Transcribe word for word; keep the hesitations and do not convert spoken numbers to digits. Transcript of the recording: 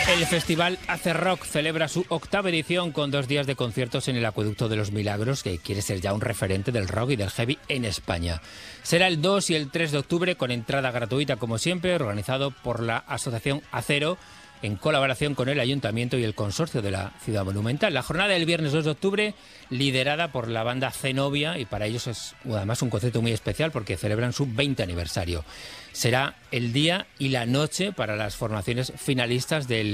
El festival Hace Rock celebra su octava edición con dos días de conciertos en el Acueducto de los Milagros, que quiere ser ya un referente del rock y del heavy en España. Será el dos y el tres de octubre con entrada gratuita, como siempre, organizado por la Asociación Acero, en colaboración con el Ayuntamiento y el Consorcio de la Ciudad Monumental. La jornada del viernes dos de octubre, liderada por la banda Zenobia, y para ellos es además un concierto muy especial porque celebran su veinte aniversario. Será el día y la noche para las formaciones finalistas del